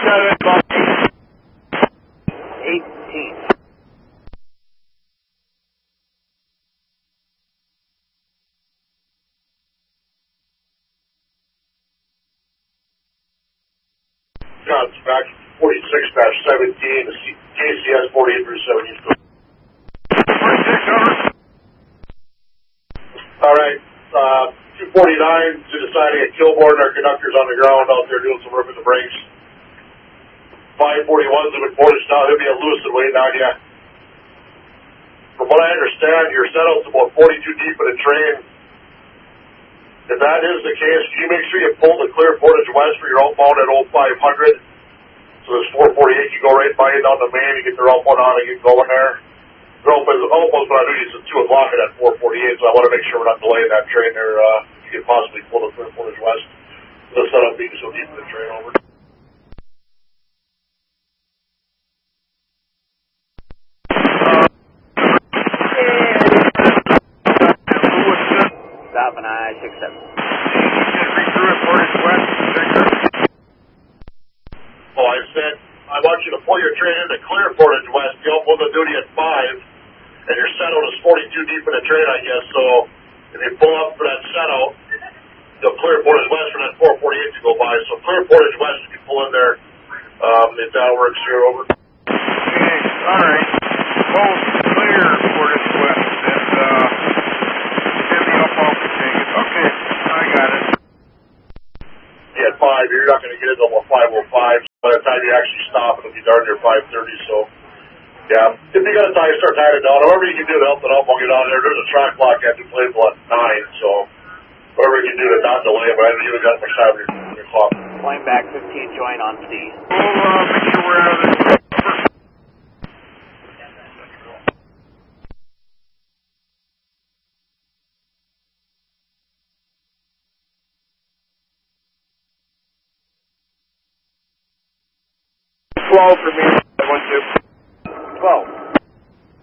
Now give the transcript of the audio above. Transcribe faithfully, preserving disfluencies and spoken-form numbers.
eighteen. Guns back forty-six dash seventeen, K C S forty-eight through seventy. forty-six, over. All right, uh, two forty-nine to deciding at Kilbourne, our conductor's on the ground out there doing some work with the brakes. five forty-one's in McFortis now, he'll be at Lewiston waiting on you. From what I understand, your settle's about forty-two deep in the train. If that is the case, can you make sure you pull the clear Portage West for your outbound at oh five hundred? So this four forty-eight, you go right by it down the main, you get their outbound on and get going there. Their outbound's about on duty at two o'clock at that four forty-eight, so I want to make sure we're not delaying that train there. Uh, you can possibly pull the clear Portage West. The setup being so deep in the train over. Stop and I six seven. Oh, I said, I want you to pull your train into clear Portage West. You'll pull the duty at five, and your settle is forty-two deep in the train, I guess. So if you pull up for that settle, you'll clear Portage West for that four forty-eight to go by. So clear Portage West, if you pull in there, um, if that works here, over. Okay, all right. Both clear Portage West and uh, get me up off the ticket. Okay, I got it. Yeah, at five, you're not going to get it until five oh five. By the time you actually stop, it'll be dark near five thirty. So, yeah, if you got to tie, start tying it down. Whatever you can do to help it up, I'll get on there. There's a track block after playable at nine, so whatever you can do to not delay it. But I haven't even got much time on your clock. Plane back fifteen, join on C. We'll uh, make sure we're out of this. twelve for me, one two. twelve.